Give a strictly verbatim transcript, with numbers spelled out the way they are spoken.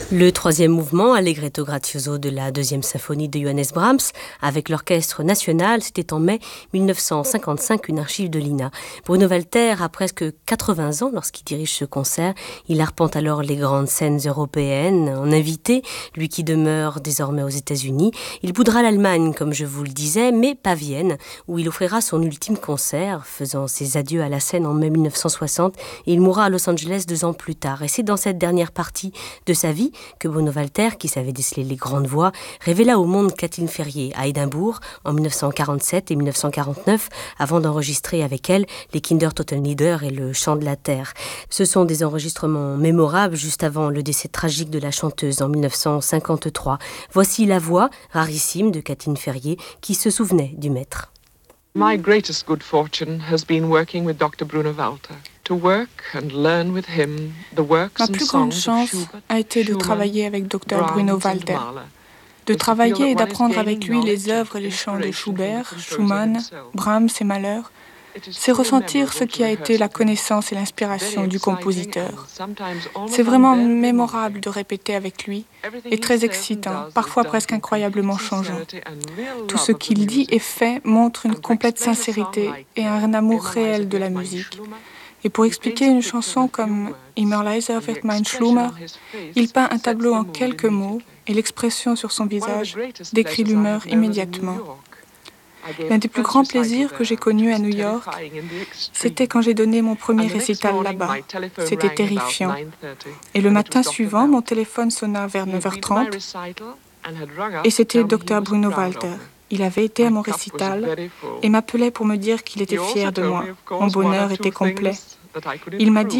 Le troisième mouvement, Allegretto grazioso de la deuxième symphonie de Johannes Brahms, avec l'Orchestre national, c'était en mai mille neuf cent cinquante-cinq, une archive de l'I N A. Bruno Walter a presque quatre-vingts ans lorsqu'il dirige ce concert. Il arpente alors les grandes scènes européennes en invité, lui qui demeure désormais aux États-Unis. Il boudera l'Allemagne, comme je vous le disais, mais pas Vienne, où il offrira son ultime concert, faisant ses adieux à la scène en mai mille neuf cent soixante, et il mourra à Los Angeles deux ans plus tard. Et c'est dans cette dernière partie de sa vie que Bruno Walter, qui savait déceler les grandes voix, révéla au monde Kathleen Ferrier à Édimbourg en mille neuf cent quarante-sept et mille neuf cent quarante-neuf, avant d'enregistrer avec elle les Kindertotenlieder et le Chant de la Terre. Ce sont des enregistrements mémorables juste avant le décès tragique de la chanteuse en mille neuf cent cinquante-trois. Voici la voix rarissime de Kathleen Ferrier qui se souvenait du maître. My greatest good fortune has been working with doctor Bruno Walter. To work and learn with him the works Ma and plus grande songs of chance Schubert, a été de Schumann, travailler avec docteur Bruno Brahms and Walter, Mahler. de Is to travailler feel et that one is d'apprendre gaining avec lui les knowledge œuvres et les and chants de inspiration from the Schubert, composer Schumann, himself. Brahms et Mahler. It is C'est truly ressentir ce memorable qui a to été rehearse la with him. connaissance et l'inspiration Very du exciting compositeur. and sometimes almost C'est vraiment unbearably mémorable moving. de répéter avec lui Everything et he très says and excitant, does parfois is done presque with incroyablement complete changeant. sincerity and real Tout love ce of the qu'il dit music. et fait montre une And to complète explain a song sincérité like, et uh, un amour Immer réel leise de la wird mein musique. Schlummer, Et pour he expliquer paints a une picture chanson in a few comme words, Immer leiser and the wird mein expression Schlummer, on his face il peint un sets tableau the en mood quelques mots immediately. et l'expression sur son One of the visage greatest décrit pleasures I l'humeur have known was in New immédiatement. York. I gave L'un a des plus first grands recital plaisirs que j'ai there, connus which à was New York, terrifying in the extreme. c'était quand j'ai donné mon premier And the next récital morning, là-bas. my telephone C'était rang about terrifiant. nine thirty, Et le and it matin was doctor suivant, mon Walter. téléphone sonna vers He neuf had heures been to my trente recital and had rung up et to c'était tell me he docteur was Bruno proud of Walter. me. Il avait été à My mon cup was récital very full. et m'appelait pour me dire qu'il He était also fier de told moi. me, of Mon course, one or bonheur two était complet. things that I could Il m'a dit